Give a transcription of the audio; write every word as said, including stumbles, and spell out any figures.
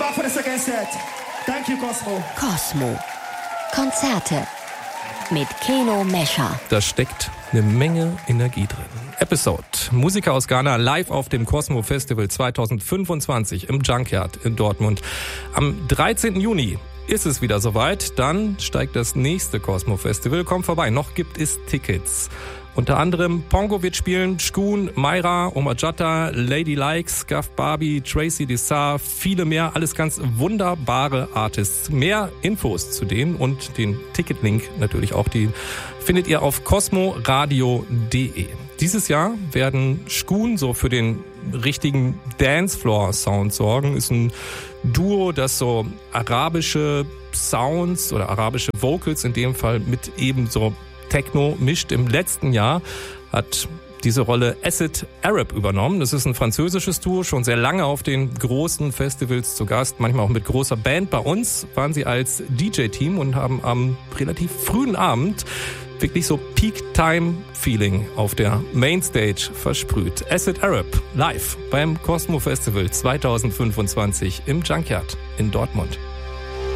back for the second set. Thank you, Cosmo. Cosmo. Konzerte mit Keno Mescher. Da steckt eine Menge Energie drin. Episode. Musiker aus Ghana live auf dem Cosmo Festival zwanzig fünfundzwanzig im Junkyard in Dortmund. Am dreizehnten Juni ist es wieder soweit. Dann steigt das nächste Cosmo Festival. Kommt vorbei. Noch gibt es Tickets. Unter anderem Pongo wird spielen, Shkoon, Mayra, Omar Jatta, Lady Likes, Gaff Barbie, Tracy Dessar, viele mehr. Alles ganz wunderbare Artists. Mehr Infos zu denen und den Ticketlink natürlich auch, die findet ihr auf cosmoradio punkt de. Dieses Jahr werden Shkoon so für den richtigen Dancefloor-Sound sorgen. Ist ein Duo, das so arabische Sounds oder arabische Vocals in dem Fall mit eben so Techno mischt. Im letzten Jahr hat diese Rolle Acid Arab übernommen. Das ist ein französisches Duo, schon sehr lange auf den großen Festivals zu Gast, manchmal auch mit großer Band. Bei uns waren sie als D J-Team und haben am relativ frühen Abend wirklich so Peak-Time-Feeling auf der Mainstage versprüht. Acid Arab live beim Cosmo Festival zwanzig fünfundzwanzig im Junkyard in Dortmund.